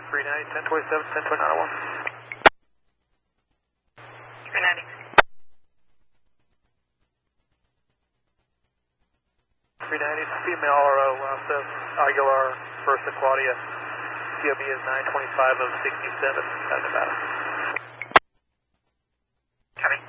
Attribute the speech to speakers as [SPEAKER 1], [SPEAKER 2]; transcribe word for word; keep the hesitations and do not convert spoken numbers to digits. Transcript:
[SPEAKER 1] three ninety, ten twenty-seven, ten twenty-nine oh one.
[SPEAKER 2] three ninety.
[SPEAKER 1] three ninety, female R O, last of Aguilar, first of Claudia. C O B is nine twenty-five of sixty-seven, Nevada.
[SPEAKER 2] Copy.